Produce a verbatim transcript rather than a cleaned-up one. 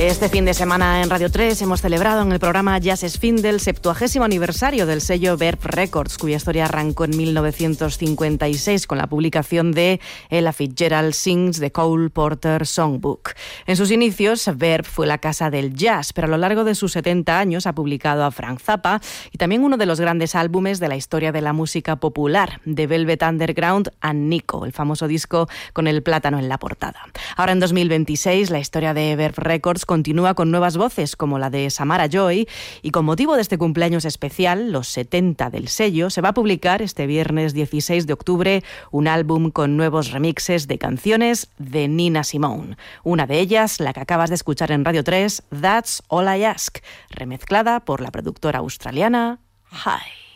Este fin de semana en Radio tres hemos celebrado en el programa Jazz Spin el septuagésimo aniversario del sello Verve Records, cuya historia arrancó en mil novecientos cincuenta y seis con la publicación de Ella Fitzgerald Sings The Cole Porter Songbook. En sus inicios, Verve fue la casa del jazz, pero a lo largo de sus setenta años ha publicado a Frank Zappa y también uno de los grandes álbumes de la historia de la música popular, The Velvet Underground and Nico, el famoso disco con el plátano en la portada. Ahora en dos mil veintiséis, la historia de Verve Records continúa con nuevas voces como la de Samara Joy, y con motivo de este cumpleaños especial, los setenta del sello, se va a publicar este viernes dieciséis de octubre un álbum con nuevos remixes de canciones de Nina Simone. Una de ellas, la que acabas de escuchar en Radio tres, That's All I Ask, remezclada por la productora australiana Hi.